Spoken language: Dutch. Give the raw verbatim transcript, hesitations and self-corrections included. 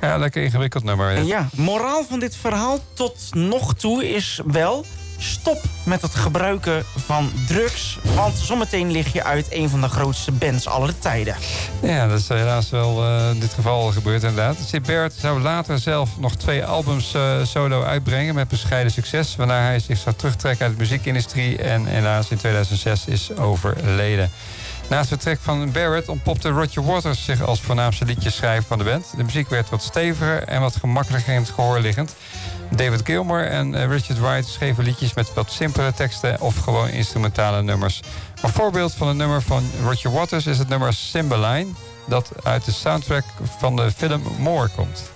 Ja, lekker ingewikkeld nummer. En ja, moraal van dit verhaal tot nog toe is wel... stop met het gebruiken van drugs. Want zometeen lig je uit een van de grootste bands aller tijden. Ja, dat is helaas wel uh, in dit geval gebeurd inderdaad. Syd Barrett zou later zelf nog twee albums uh, solo uitbrengen... met bescheiden succes. Waarna hij zich zou terugtrekken uit de muziekindustrie... en helaas in tweeduizend zes is overleden. Na het vertrek van Barrett ontpopte Roger Waters zich als voornaamste liedjeschrijver van de band. De muziek werd wat steviger en wat gemakkelijker in het gehoor liggend. David Gilmour en Richard Wright schreven liedjes met wat simpele teksten of gewoon instrumentale nummers. Een voorbeeld van een nummer van Roger Waters is het nummer Cymbeline, dat uit de soundtrack van de film More komt.